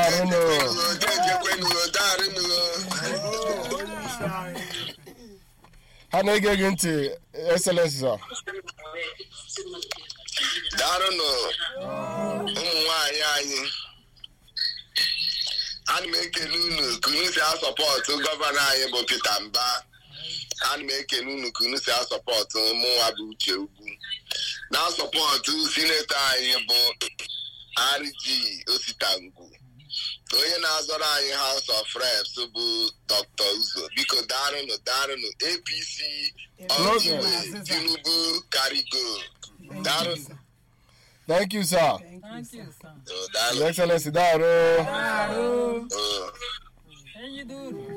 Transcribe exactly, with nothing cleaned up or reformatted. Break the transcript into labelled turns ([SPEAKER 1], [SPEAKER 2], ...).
[SPEAKER 1] Daruno. Ha na-ege gị ntị Excellency sir.
[SPEAKER 2] Daruno. Ụmụ nwaanyị anyị. Ana m ekele unu ka unu si asọpọtụ gọvanọ anyị bụ Peter Mba. Ana m ekele unu ka unu si asọpọtụ mụnwa bụ Uche Ugwu. Na-asọpọtụ sinetọ anyị bụ R G Ositangwu. Onye na-azọrọ anyị House of Reps bụ Doctor Uzo. Biko darụnụ darụnụ A P C all the way Tinubu carry go. Darụnụ.
[SPEAKER 1] Thank you, sir.
[SPEAKER 3] Thank you, sir.
[SPEAKER 1] Your Excellency, Daru.
[SPEAKER 3] Daru. How you doing?